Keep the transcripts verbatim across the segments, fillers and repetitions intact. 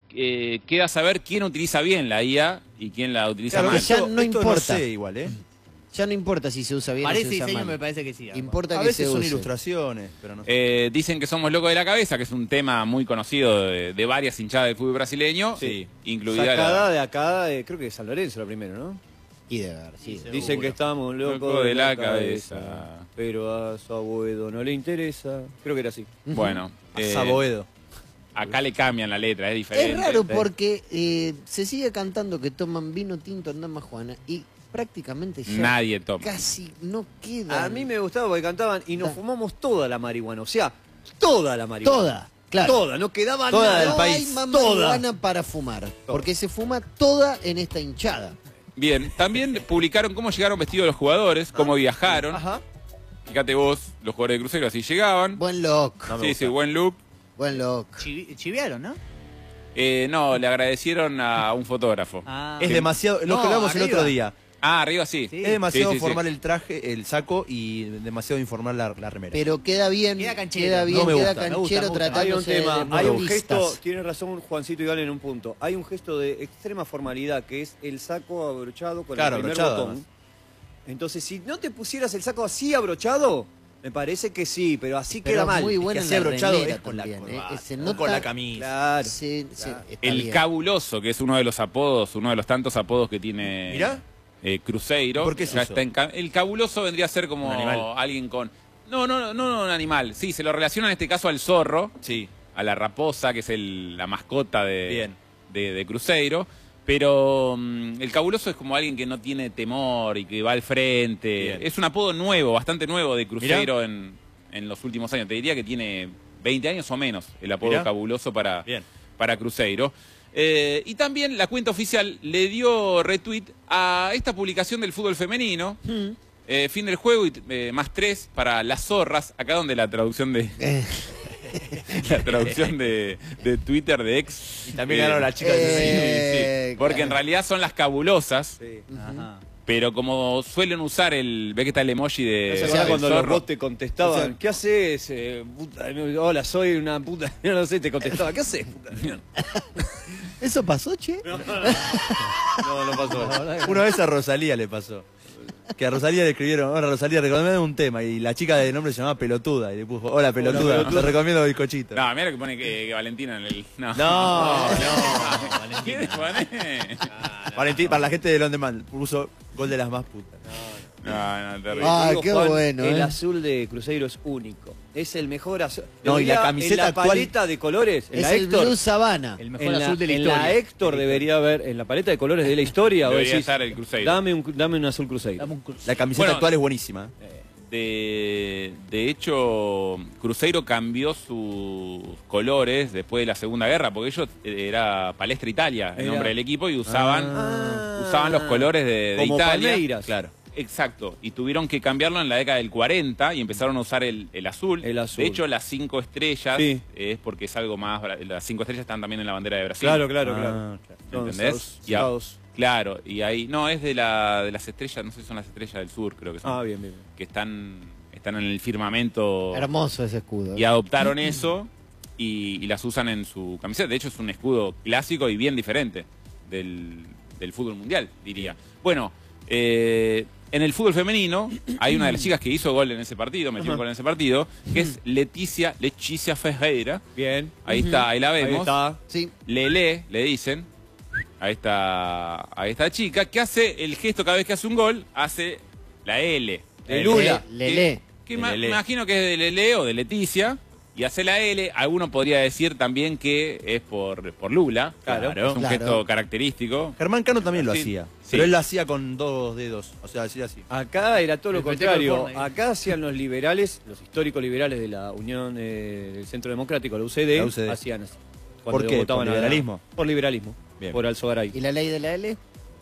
eh, queda saber quién utiliza bien la I A y quién la utiliza Claro, mal. esto, Ya no esto importa. No sé igual, ¿eh? Ya no importa si se usa bien o Parece se usa diseño, mal. me parece que sí. Importa A que veces se son use. ilustraciones, pero no sé. Eh, dicen que somos locos de la cabeza, que es un tema muy conocido de, de varias hinchadas del fútbol brasileño, Sí. incluida Sacada la... de acá, de, creo que de San Lorenzo la primero, ¿no? Y de ver, sí. Seguro. Dicen que estamos locos Loco de la cabeza, cabeza. pero a su abuelo no le interesa. Creo que era así. Bueno, A eh, Saboedo. acá le cambian la letra, es diferente. Es raro porque eh, se sigue cantando que toman vino tinto en Dama Juana y prácticamente ya Nadie toma. casi no queda. A mí me gustaba porque cantaban y nos fumamos toda la marihuana. O sea, toda la marihuana. Toda, claro. Toda, no quedaba Toda nada. del no país. hay más Toda. marihuana para fumar, porque se fuma toda en esta hinchada. Bien, también publicaron cómo llegaron vestidos los jugadores, cómo viajaron. Ajá. Fíjate vos, los jugadores de Cruzeiro así llegaban. Buen look, No me Sí, gusta. sí, buen look. buen look. Chivi- chiviaron, ¿no? Eh, no, le agradecieron a un fotógrafo. Ah. Es demasiado, lo No, que hablamos el arriba. otro día. Ah, arriba sí. Sí. Es demasiado Sí, sí, sí. formal el traje, el saco y demasiado informal la, la remera. Pero queda bien, Queda canchero. queda bien, No me queda gusta. Me gusta, canchero me gusta. Hay un tratándose tema, de hay un motoristas. gesto, tiene razón Juancito Igual en un punto. Hay un gesto de extrema formalidad que es el saco abrochado con Claro, el primer abrochado, botón. Entonces, si no te pusieras el saco así abrochado, me parece que sí, pero así Pero queda mal. muy Es buena que en así la abrochado remera es con la también, corbata, eh, se no nota- con la camisa. Claro. Se- se- está El bien. Cabuloso, que es uno de los apodos, uno de los tantos apodos que tiene Mirá. eh, Cruzeiro. ¿Por qué es ya eso? está en ca- El Cabuloso vendría a ser como Un animal. alguien con... No, no, no, no, no, un animal. Sí, se lo relaciona en este caso al zorro, Sí. a la raposa, que es el- la mascota de, Bien. de, de Cruzeiro. Pero mm, el Cabuloso es como alguien que no tiene temor y que va al frente. Bien. Es un apodo nuevo, bastante nuevo de Cruzeiro en, en los últimos años. Te diría que tiene veinte años o menos el apodo Mirá. Cabuloso para, Bien. para Cruzeiro. Eh, y también la cuenta oficial le dio retweet a esta publicación del fútbol femenino. Mm. Eh, fin del juego y eh, más tres para las zorras. Acá donde la traducción de Eh, la traducción de, de Twitter de ex. Y también eh, ganaron las chicas eh, de sí, sí, porque claro. en realidad son las cabulosas. Sí. Ajá. Pero como suelen usar el... ¿Ve que está el emoji de... ¿No se del acuerdan cuando los zorro? bots te contestaban? O sea, ¿qué haces? Eh, puta, no, hola, soy una puta. Yo no sé, te contestaba. ¿Qué haces? Puta? ¿Eso pasó, che? No, no pasó. Una vez a Rosalía le pasó. Que a Rosalía le escribieron, hola Rosalía, recomiendo un tema. Y la chica de nombre se llamaba Pelotuda. Y le puso, hola Pelotuda, Pelotuda. te recomiendo bizcochito. No, mira lo que pone que, que Valentina en el... No, No, ¿Qué le pone? Valentín, para la gente de On Demand, puso gol de las más putas. No, no, terrible. Ah, Digo, qué Juan, bueno, el eh. azul de Cruzeiro es único. Es el mejor azul. No, y la Debería- camiseta en la actual- paleta de colores, en Es la el Héctor. Blue Sabana. El mejor En la, azul de la en historia. la Héctor debería haber, en la paleta de colores de la historia, o Debería decís, estar el Cruzeiro. dame un, dame un azul Cruzeiro. Dame un cruz. La camiseta Bueno, actual es buenísima. De, de hecho, Cruzeiro cambió sus colores después de la Segunda Guerra, porque ellos eh, era Palestra Italia, el Era. nombre del equipo, y usaban, Ah. usaban los colores de, de Como Italia. Palmeiras. Claro. Exacto, y tuvieron que cambiarlo en la década del cuarenta y empezaron a usar el, el azul. El azul. De hecho, las cinco estrellas Sí. es porque es algo más... bra- Las cinco estrellas están también en la bandera de Brasil. Claro, claro, claro. Ah, claro. Son ¿Entendés? South- Y a- South. Claro, y ahí... No, es de, la, de las estrellas, no sé si son las estrellas del sur, creo que son. Ah, bien, bien. Que están, están en el firmamento... Hermoso ese escudo. Y adoptaron eso y, y las usan en su camiseta. De hecho, es un escudo clásico y bien diferente del, del fútbol mundial, diría. Bueno, eh, en el fútbol femenino hay una de las chicas que hizo gol en ese partido, metió un gol en ese partido, que es Leticia, Leticia Ferreira. Bien. Ahí está, ahí la Ahí vemos. está. Sí. Lele, le dicen, a esta, a esta chica, que hace el gesto cada vez que hace un gol, hace la L. De Lula. Le- Lelé. Que De ma- Lele. me imagino que es de Lele o de Leticia. Y hace la L. Alguno podría decir también que es por, por Lula. Claro. Es un Claro. gesto característico. Germán Cano también lo Sí, hacía. sí. Pero él lo hacía con dos dedos. O sea, hacía así. Acá era todo lo El festejo contrario. del Fortnite. Acá hacían los liberales, los históricos liberales de la Unión eh, del Centro Democrático, la U C D, La U C D. hacían así. ¿Por qué? votaban ¿Por a- liberalismo? Por liberalismo. Bien. Por Alzogaray. ¿Y la ley de la L?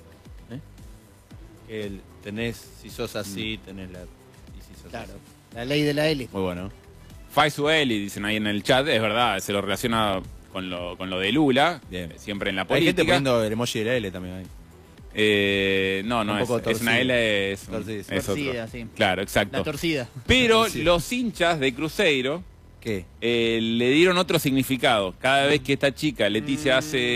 Que el- tenés, si sos así, tenés la... Y si sos Claro. así. La ley de la L. Muy bueno. Faizu Eli, dicen ahí en el chat. Es verdad, se lo relaciona con lo, con lo de Lula. Bien. Siempre en la Hay gente política. poniendo el emoji de la L también ahí. Eh, no, no Un es, poco es una torcido. L, es, un- Torcido, sí. es otro. Torcida, sí. Claro, exacto. La torcida. Pero Torcida. los hinchas de Cruzeiro ¿Qué? eh, le dieron otro significado. Cada vez que esta chica, Leticia, hace